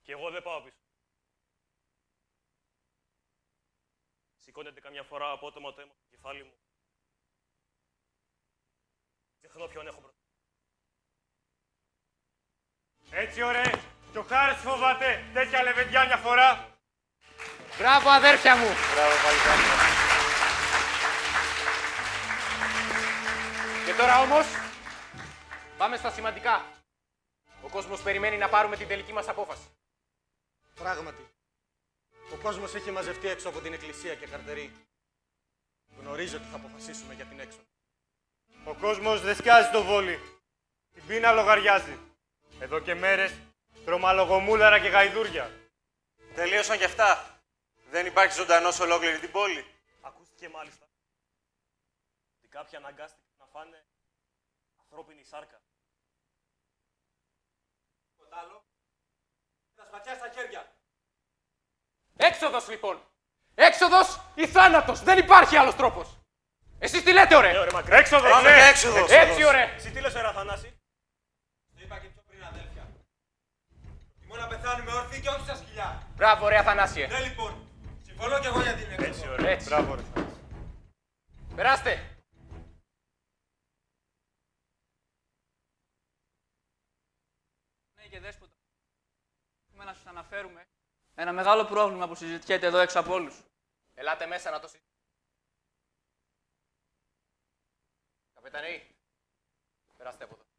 Και εγώ δεν πάω πίσω. Σηκώνεται καμιά φορά απότομα το αίμα στο κεφάλι μου. Ξεχνώ ποιον έχω μπροστά. Έτσι ωραία. Κι ο Χάρης φοβάται τέτοια λεβεντιά μια φορά. Μπράβο, αδέρφια μου! Μπράβο, παλικάρια. Και τώρα όμως, πάμε στα σημαντικά. Ο κόσμος περιμένει να πάρουμε την τελική μας απόφαση. Πράγματι. Ο κόσμος έχει μαζευτεί έξω από την εκκλησία και καρτερεί. Γνωρίζει ότι θα αποφασίσουμε για την έξοδο. Ο κόσμος δεν σκιάζει το βόλι. Την πείνα λογαριάζει. Εδώ και μέρες τρομαλογομούλαρα και γαϊδούρια. Τελείωσαν κι αυτά. Δεν υπάρχει ζωντανός ολόκληρη την πόλη. Ακούστηκε μάλιστα ότι κάποιοι αναγκάστηκαν να φάνε ανθρώπινη σάρκα. Τίποτα άλλο. Τα σπατιά στα χέρια. Έξοδος λοιπόν! Έξοδος ή θάνατος! Δεν υπάρχει άλλος τρόπος! Εσείς τι λέτε, ωραία! Ωραία, μακριά. Έξοδος, Πάμε ναι. για έξοδος. Έτσι, ωραία! Εσύ τι λες, ωραία, Θανάση. Το είπα και πιο πριν, αδέλφια. Προτιμώ να πεθάνουμε όρθιοι και όχι στα σκυλιά. Μπράβο, ωραία, Θανάσιε! Ναι, λοιπόν. Συμφωνώ κι εγώ για την έξοδο. Έτσι, ωραία. Έτσι. Μπράβο, ρε, Θανάση. Περάστε! Ναι, και δέσποτα. Έχουμε να σας αναφέρουμε ένα μεγάλο πρόβλημα που συζητιέται εδώ έξω από όλους. Ελάτε μέσα να το συζητήσουμε. Καπετανή, περάστε από εδώ.